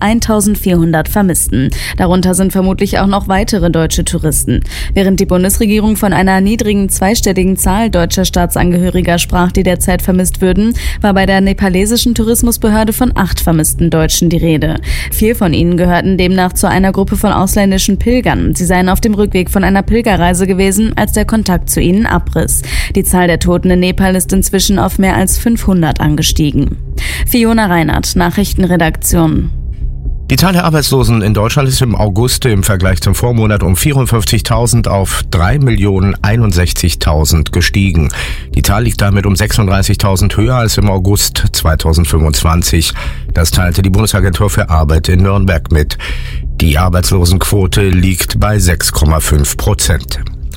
1.400 Vermissten. Darunter sind vermutlich auch noch weitere deutsche Touristen. Während die Bundesregierung von einer niedrigen zweistelligen Zahl deutscher Staatsangehöriger sprach, die derzeit vermisst würden, war bei der nepalesischen Tourismusbehörde von 8 vermissten Deutschen die Rede. 4 von ihnen gehörten demnach zu einer Gruppe von ausländischen Pilgern. Sie seien auf dem Rückweg von einer Pilgerreise gewesen, als der Kontakt zu ihnen abriss. Die Zahl der Toten in Nepal ist inzwischen auf mehr als 500 angestiegen. Fiona Reinhardt, Nachrichtenredaktion. Die Zahl der Arbeitslosen in Deutschland ist im August im Vergleich zum Vormonat um 54.000 auf 3.061.000 gestiegen. Die Zahl liegt damit um 36.000 höher als im August 2025. Das teilte die Bundesagentur für Arbeit in Nürnberg mit. Die Arbeitslosenquote liegt bei 6,5%.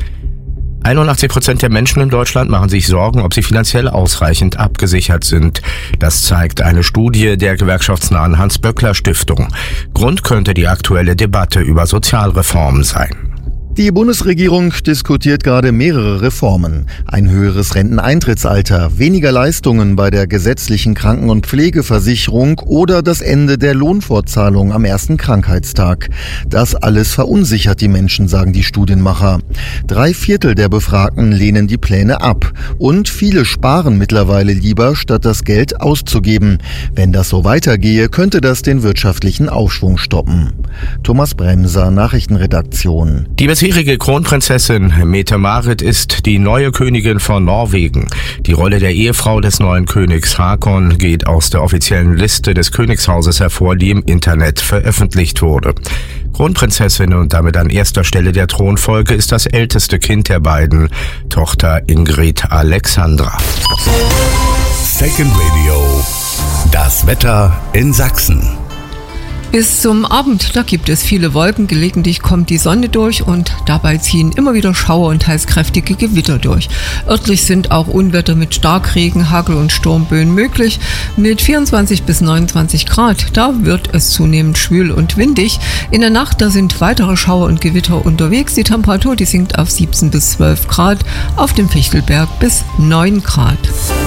81% der Menschen in Deutschland machen sich Sorgen, ob sie finanziell ausreichend abgesichert sind. Das zeigt eine Studie der gewerkschaftsnahen Hans-Böckler-Stiftung. Grund könnte die aktuelle Debatte über Sozialreformen sein. Die Bundesregierung diskutiert gerade mehrere Reformen. Ein höheres Renteneintrittsalter, weniger Leistungen bei der gesetzlichen Kranken- und Pflegeversicherung oder das Ende der Lohnfortzahlung am ersten Krankheitstag. Das alles verunsichert die Menschen, sagen die Studienmacher. 3/4 der Befragten lehnen die Pläne ab. Und viele sparen mittlerweile lieber, statt das Geld auszugeben. Wenn das so weitergehe, könnte das den wirtschaftlichen Aufschwung stoppen. Thomas Bremser, Nachrichtenredaktion. Die bisherige Kronprinzessin Mette-Marit ist die neue Königin von Norwegen. Die Rolle der Ehefrau des neuen Königs Håkon geht aus der offiziellen Liste des Königshauses hervor, die im Internet veröffentlicht wurde. Kronprinzessin und damit an erster Stelle der Thronfolge ist das älteste Kind der beiden, Tochter Ingrid Alexandra. Second Radio. Das Wetter in Sachsen. Bis zum Abend, da gibt es viele Wolken, gelegentlich kommt die Sonne durch und dabei ziehen immer wieder Schauer und teils kräftige Gewitter durch. Örtlich sind auch Unwetter mit Starkregen, Hagel und Sturmböen möglich. Mit 24 bis 29 Grad, da wird es zunehmend schwül und windig. In der Nacht, da sind weitere Schauer und Gewitter unterwegs. Die Temperatur, die sinkt auf 17 bis 12 Grad, auf dem Fichtelberg bis 9 Grad.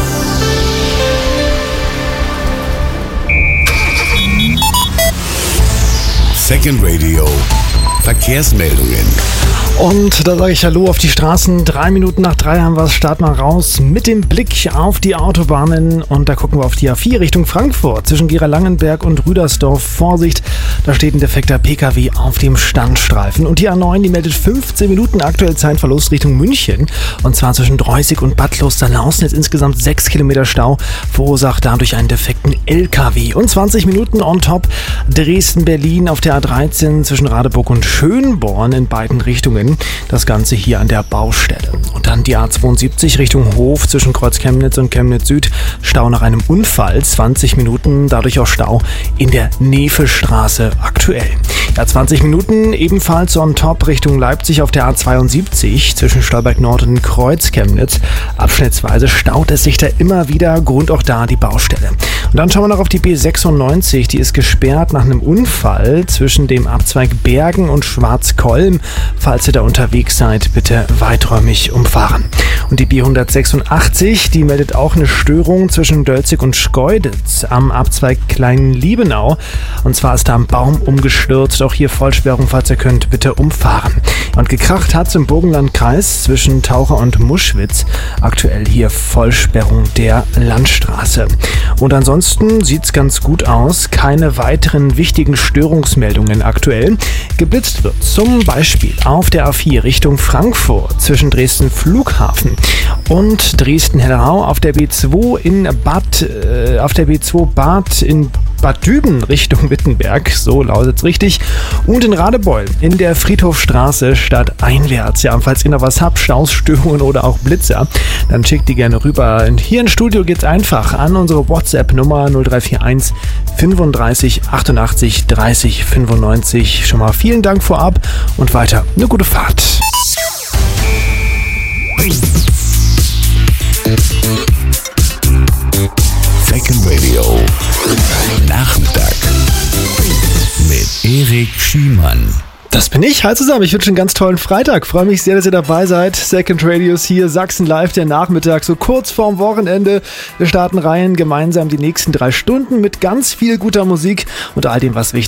Second Radio. Verkehrsmeldungen. Und da sage ich Hallo auf die Straßen. 3 Minuten nach 3 haben wir es. Start mal raus mit dem Blick auf die Autobahnen. Und da gucken wir auf die A4 Richtung Frankfurt. Zwischen Gera-Langenberg und Rüdersdorf. Vorsicht, da steht ein defekter PKW auf dem Standstreifen. Und die A9, die meldet 15 Minuten aktuell Zeitverlust Richtung München. Und zwar zwischen Droyßig und Bad Loster-Laußnitz insgesamt 6 Kilometer Stau. Verursacht dadurch einen defekten LKW. Und 20 Minuten on top Dresden-Berlin auf der A13 zwischen Radeburg und Schönborn in beiden Richtungen. Das Ganze hier an der Baustelle. Und dann die A72 Richtung Hof zwischen Kreuz Chemnitz und Chemnitz Süd. Stau nach einem Unfall, 20 Minuten, dadurch auch Stau in der Nevestraße aktuell. Ja, 20 Minuten ebenfalls on top Richtung Leipzig auf der A72 zwischen Stolberg Nord und Kreuz Chemnitz. Abschnittsweise staut es sich da immer wieder, Grund auch da die Baustelle. Und dann schauen wir noch auf die B96, die ist gesperrt nach einem Unfall zwischen dem Abzweig Bergen und Schwarzkolm. Falls ihr da unterwegs seid, bitte weiträumig umfahren. Und die B186, die meldet auch eine Störung zwischen Dölzig und Schkeuditz am Abzweig Klein-Liebenau. Und zwar ist da ein Baum umgestürzt. Auch hier Vollsperrung, falls ihr könnt, bitte umfahren. Und gekracht hat es im Burgenlandkreis zwischen Taucher und Muschwitz. Aktuell hier Vollsperrung der Landstraße. Und ansonsten sieht es ganz gut aus. Keine weiteren wichtigen Störungsmeldungen aktuell. Geblitzt wird zum Beispiel auf der A4 Richtung Frankfurt zwischen Dresden Flughafen und Dresden-Hellerau auf der B2 Bad in Bad Düben Richtung Wittenberg, so lautet es richtig, und in Radebeul in der Friedhofstraße stadteinwärts. Ja, falls ihr noch was habt, Staus, Störungen oder auch Blitzer, dann schickt die gerne rüber. Und hier ins Studio geht's einfach an unsere WhatsApp-Nummer 0341 35 88 30 95. Schon mal vielen Dank vorab und weiter eine gute Fahrt. Second Radio. Nachmittag mit Erik Schiemann. Das bin ich. Hi zusammen. Ich wünsche einen ganz tollen Freitag. Freue mich sehr, dass ihr dabei seid. Second Radios hier, Sachsen Live, der Nachmittag, so kurz vorm Wochenende. Wir starten rein gemeinsam die nächsten 3 Stunden mit ganz viel guter Musik und all dem, was wichtig ist.